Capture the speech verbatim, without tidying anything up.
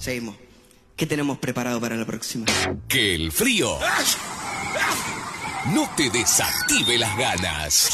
seguimos. ¿Qué tenemos preparado para la próxima? Que el frío no te desactive las ganas.